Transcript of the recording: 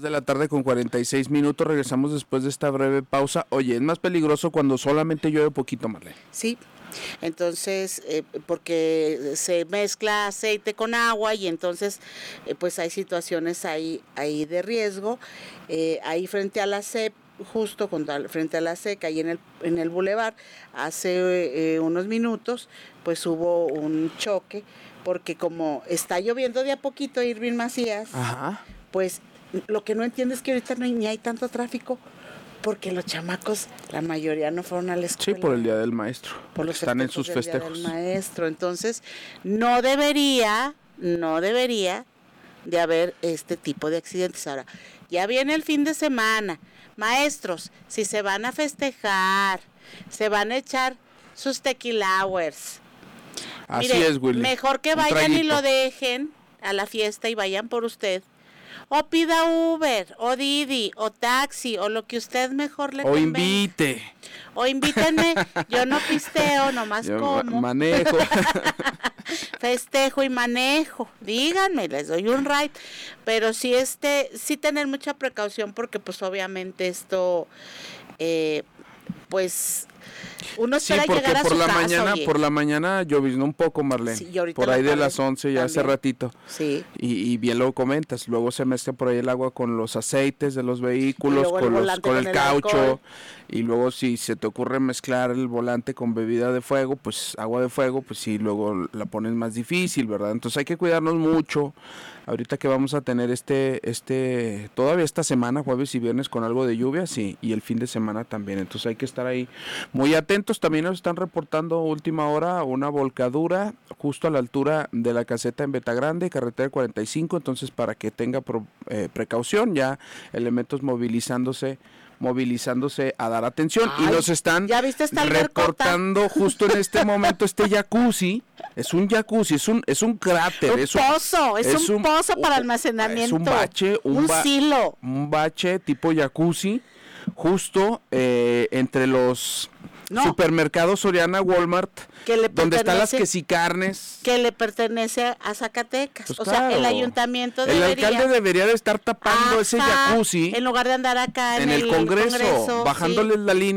de la tarde con 46 minutos, regresamos después de esta breve pausa. Oye, es más peligroso cuando solamente llueve poquito, Marlene. Sí, entonces, porque se mezcla aceite con agua y entonces, pues hay situaciones ahí de riesgo. Ahí frente a la CEP, justo frente a la SECA y en el bulevar, hace unos minutos, pues hubo un choque, porque como está lloviendo de a poquito, Irving Macías, Ajá. pues lo que no entiendo es que ahorita ni hay tanto tráfico, porque los chamacos, la mayoría no fueron a la escuela. Sí, por el Día del Maestro. Por los están en sus del festejos. Día del Maestro. Entonces, no debería de haber este tipo de accidentes. Ahora, ya viene el fin de semana. Maestros, si se van a festejar, se van a echar sus tequila hours. Así Mire, es, Willy. Mejor que vayan y lo dejen a la fiesta y vayan por usted. O pida Uber, o Didi, o taxi, o lo que usted mejor le convenga. O invite. O invítenme, yo no pisteo, nomás Yo como. manejo. Festejo y manejo, díganme, les doy un ride. Pero sí tener mucha precaución, porque pues obviamente esto, pues uno espera llegar a su casa. Por la mañana lloviznó un poco, Marlene. Sí, y ahorita por ahí de las 11 también. ya hace ratito. Sí. Y bien lo comentas, luego se mezcla por ahí el agua con los aceites de los vehículos, con el caucho, alcohol. Y luego si se te ocurre mezclar el volante con bebida de fuego, pues agua de fuego, pues sí, luego la pones más difícil, ¿verdad? Entonces hay que cuidarnos mucho. Ahorita que vamos a tener todavía esta semana, jueves y viernes, con algo de lluvias y el fin de semana también. Entonces hay que estar ahí muy atentos. También nos están reportando última hora una volcadura justo a la altura de la caseta en Betagrande, carretera 45. Entonces, para que tenga precaución, ya elementos movilizándose a dar atención. Ay, y nos están reportando justo en este momento este jacuzzi. Es un jacuzzi, es un cráter, es un pozo para almacenamiento, es un bache, silo, un bache tipo jacuzzi, justo entre los supermercados Soriana, Walmart, donde están las quesicarnes, que le pertenece a Zacatecas. Pues o claro, sea, el ayuntamiento el alcalde debería de estar tapando ese jacuzzi en lugar de andar acá en el Congreso, bajándoles la línea.